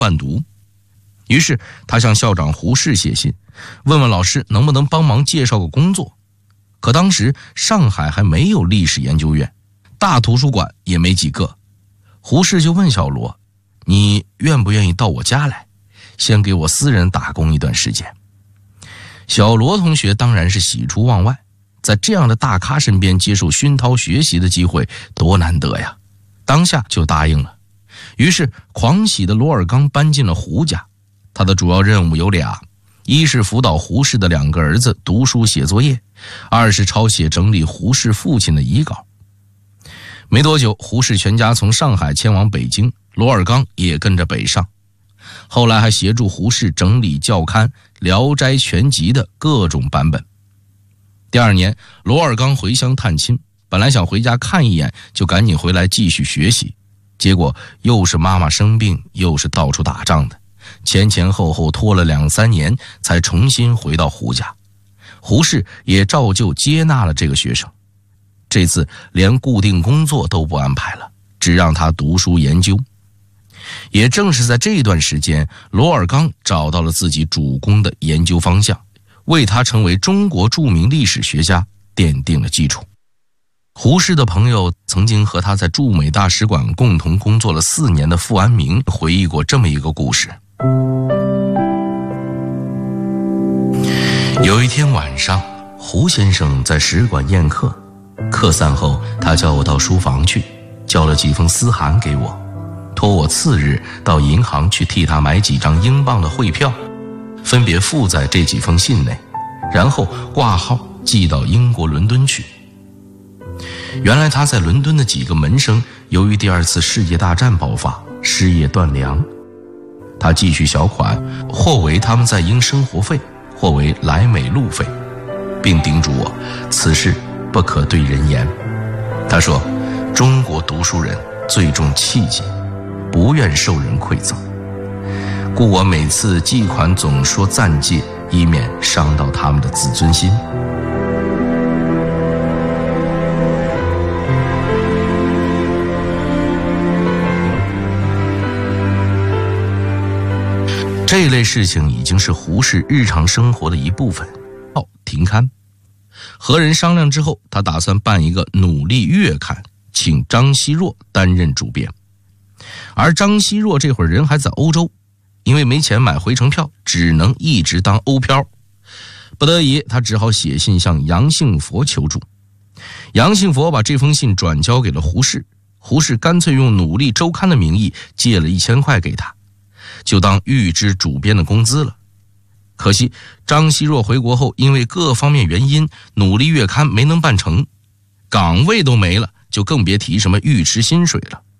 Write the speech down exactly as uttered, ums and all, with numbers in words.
贩毒。于是他向校长胡适写信，问问老师能不能帮忙介绍个工作。可当时上海还没有历史研究院，大图书馆也没几个。胡适就问小罗，你愿不愿意到我家来，先给我私人打工一段时间？小罗同学当然是喜出望外，在这样的大咖身边接受熏陶学习的机会多难得呀，当下就答应了。于是狂喜的罗尔刚搬进了胡家，他的主要任务有俩，一是辅导胡适的两个儿子读书写作业，二是抄写整理胡适父亲的遗稿。没多久，胡适全家从上海迁往北京，罗尔刚也跟着北上。后来还协助胡适整理校刊《聊斋全集》的各种版本。第二年，罗尔刚回乡探亲，本来想回家看一眼，就赶紧回来继续学习。结果又是妈妈生病，又是到处打仗的，前前后后拖了两三年，才重新回到胡家。胡适也照旧接纳了这个学生，这次连固定工作都不安排了，只让他读书研究。也正是在这段时间，罗尔刚找到了自己主攻的研究方向，为他成为中国著名历史学家奠定了基础。胡适的朋友曾经和他在驻美大使馆共同工作了四年的傅安明回忆过这么一个故事。有一天晚上，胡先生在使馆宴客，客散后他叫我到书房去，交了几封私函给我，托我次日到银行去替他买几张英镑的汇票，分别附在这几封信内，然后挂号寄到英国伦敦去。原来他在伦敦的几个门生由于第二次世界大战爆发，失业断粮，他寄去小款，或为他们在英生活费，或为来美路费，并叮嘱我此事不可对人言。他说中国读书人最重气节，不愿受人馈赠，故我每次寄款总说暂借，以免伤到他们的自尊心。这类事情已经是胡适日常生活的一部分。哦，停刊。和人商量之后，他打算办一个努力月刊，请张奚若担任主编。而张奚若这会儿人还在欧洲，因为没钱买回程票，只能一直当欧漂。不得已，他只好写信向杨杏佛求助。杨杏佛把这封信转交给了胡适，胡适干脆用努力周刊的名义借了一千块给他，就当预支主编的工资了。可惜张奚若回国后，因为各方面原因，努力月刊没能办成，岗位都没了，就更别提什么预支薪水了。